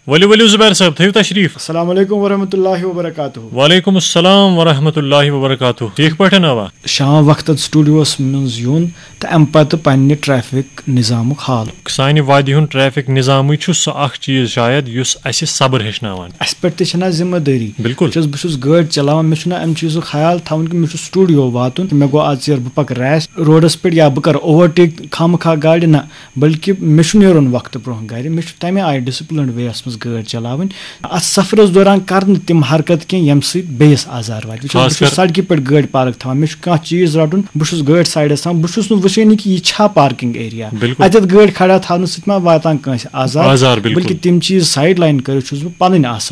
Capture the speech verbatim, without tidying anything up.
ؤلِو ؤلِو زُبیر صٲب تھٲیِو تشریٖف. السلام علیکم ورحمۃ اللہ وبرکاتہ. وعلیکم السلام ورحمۃ اللہ وبرکاتہ. ٹھیٖک پٲٹھۍ اوا؟ شام وقتس سٹوڈیوس منٛز یُن تہٕ اَمہِ پتہٕ پننہِ ٹریفک نظامُک حال. سانہِ وادی ہُنٛد ٹریفک نظامٕے چھُ سُہ اکھ چیٖز شاید یُس اَسہِ صبر ہیٚچھناوان. اَسہِ پٮ۪ٹھ تہِ چھنہ ذمہٕ دٲری. بِلکُل. بہٕ چھُس گٲڑۍ چلاوان مےٚ چھُنہ اَمہِ چیٖزُک خیال تھاوُن کہِ مےٚ چھُ سٹوڈیو واتُن مےٚ گوٚو آز ژیر بہٕ پکہٕ ریش روڈس پٮ۪ٹھ یا بہٕ کرٕ اوورٹیک خامخواہ گاڑِ نہ بلکہِ مےٚ چھُ نیرُن وقتہٕ برونٛہہ گرِ. مےٚ چھُ تمے آیہِ ڈسپلنڈ وے یس منٛز گٲڑۍ چلاوٕنۍ. اتھ سفرس دوران کر نہٕ تِم حرکت کینٛہہ ییٚمہِ سۭتۍ بیٚیِس آزار واتہِ. بہٕ چھُس سڑکہِ پٮ۪ٹھ گٲڑۍ پارک تھاوان مےٚ چھُ کانٛہہ چیٖز رٹُن بہٕ چھُس گٲڑۍ سایڈس تھاوان بہٕ چھُس نہٕ وٕچھٲنی کہِ یہِ چھا پارکنگ ایریا. اتٮ۪تھ گٲڑۍ کھڑا تھاونہٕ سۭتۍ ما واتان کٲنٛسہِ آزار بلکہِ تِم چیٖز سایڈ لاین کٔرِتھ چھُس بہٕ پنٕنۍ آسٲیش